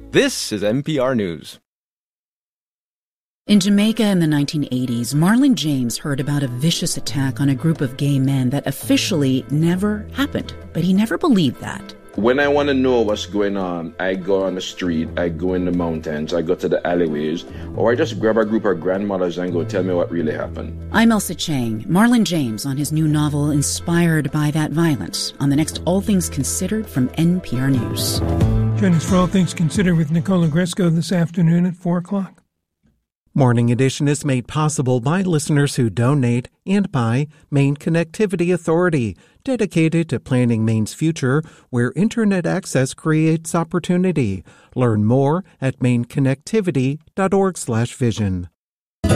This is NPR News. In Jamaica in the 1980s, Marlon James heard about a vicious attack on a group of gay men that officially never happened, but he never believed that. When I want to know what's going on, I go on the street, I go in the mountains, I go to the alleyways, or I just grab a group of grandmothers and go, tell me what really happened. I'm Elsa Chang. Marlon James on his new novel, Inspired by That Violence, on the next All Things Considered from NPR News. Join us for All Things Considered with Nicola Gresco this afternoon at 4 o'clock. Morning Edition is made possible by listeners who donate and by Maine Connectivity Authority, dedicated to planning Maine's future, where Internet access creates opportunity. Learn more at maineconnectivity.org/vision.